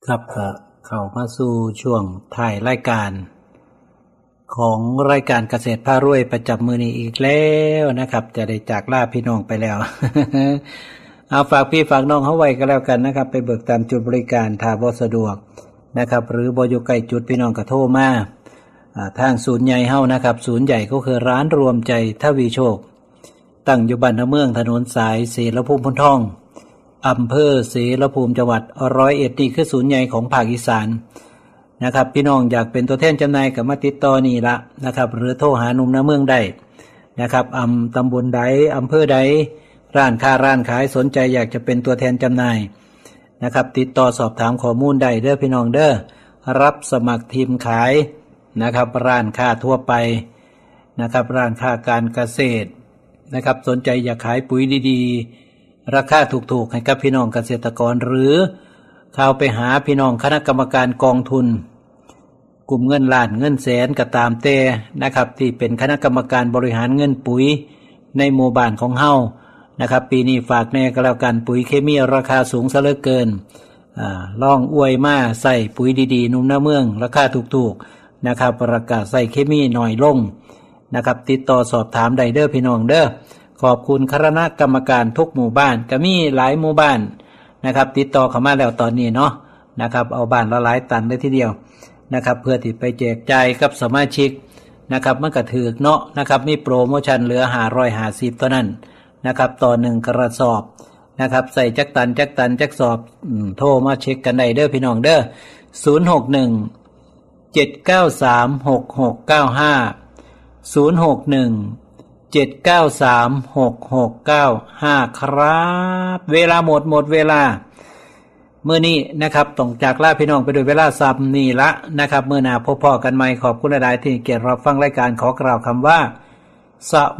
ครับก็เข้ามาสู่ช่วงถ่ายรายการของรายการเกษตรพารวยประจำมื้อนี้อีกแล้วนะครับจะได้จากลาพี่น้องไปแล้ว เอาฝากพี่ฝากน้องเฮาไว้ก็แล้วกันนะครับไปเบิกตามจุดบริการถ้าบ่สะดวกนะครับหรือบ่อยู่ใกล้จุดพี่น้องก็โทรมาทางศูนย์ใหญ่เฮานะครับศูนย์ใหญ่ก็คือร้านรวมใจทวีโชคตั้งอยู่บ้านนาเมืองถนนสายศรีละภูมิพนทองอำเภอศรีละภูมิจังหวัด101นี่คือศูนย์ใหญ่ของภาคอีสานนะครับพี่น้องอยากเป็นตัวแทนจำหน่ายก็มาติดต่อนี่ละนะครับหรือโทรหาหนุ่มนาเมืองได้นะครับตำบลใดอำเภอใดร้านค้าร้านขายสนใจอยากจะเป็นตัวแทนจำหน่ายนะครับติดต่อสอบถามข้อมูลได้เด้อพี่น้องเด้อรับสมัครทีมขายนะครับร้านค้าทั่วไปนะครับร้านค้าการเกษตรนะครับสนใจอยากขายปุ๋ยดีๆราคาถูกๆให้กับพี่น้องเกษตรกรหรือเข้าไปหาพี่น้องคณะกรรมการกองทุนกลุ่มเงินล้านเงินแสนก็ตามแต่นะครับที่เป็นคณะกรรมการบริหารเงินปุ๋ยในหมู่บ้านของเฮานะครับปีนี้ฝากแน่ก็แล้วกันปุ๋ยเคมีราคาสูงซะเหลือเกินลองอวยมาใส่ปุ๋ยดีๆนุ่มนาเมืองราคาถูกๆนะครับประกาศใส่เคมีหน่อยลงนะครับติดต่อสอบถามได้เด้อพี่น้องเด้อขอบคุณคณะกรรมการทุกหมู่บ้านก็มีหลายหมู่บ้านนะครับติดต่อเข้ามาแล้วตอนนี้เนาะนะครับเอาบ้านละหลายตันเลยทีเดียวนะครับเพื่อที่ไปแจกจ่ายกับสมาชิกนะครับมันก็ถูกเนาะนะครับมีโปรโมชั่นเหลือ550เท่านั้นนะครับต่อ1กระสอบนะครับใส่จักตันจักสอบโทรมาเช็คกันได้เด้อพี่น้องเด้อ061 793 6695 061 793 6695ครับเวลาหมดเวลามื้อนี้นะครับต้องจากลาพี่น้องไปโดยเวลาซ้ำนี่ละนะครับมื้อหน้าพบกันใหม่ขอบคุณหลายๆที่เกียรติรับฟังรายการขอกล่าวคำว่า